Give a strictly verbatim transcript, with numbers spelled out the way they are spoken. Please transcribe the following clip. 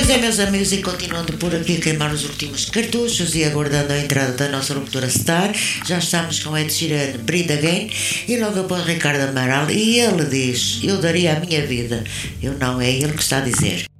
é, meus amigos, e continuando por aqui a queimar os últimos cartuchos e aguardando a entrada da nossa locutora Star, já estamos com Ed Sheeran, Breathe Again, e logo após Ricardo Amaral, e ele diz: eu daria a minha vida. Eu não, é ele que está a dizer.